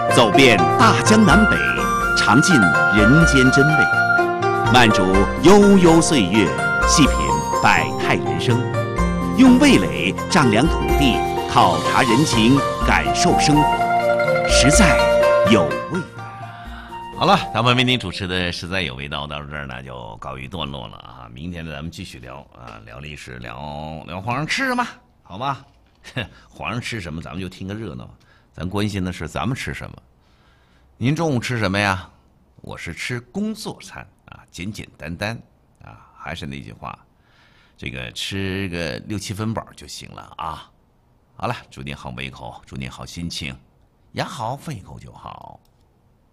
走遍大江南北，尝尽人间真味，慢煮悠悠岁月，细品百态人生，用味蕾丈量土地，考察人情，感受生活，实在有味道。 好了，咱们为您主持的实在有味道到这儿呢就告一段落了啊！明天呢咱们继续聊啊，聊历史，聊皇上吃什么，好吧？皇上吃什么咱们就听个热闹，咱关心的是咱们吃什么。您中午吃什么呀？我是吃工作餐啊，简简单单啊，还是那句话，这个吃个6、7分饱就行了啊。好了，祝您好胃口，祝您好心情，养好胃口就好。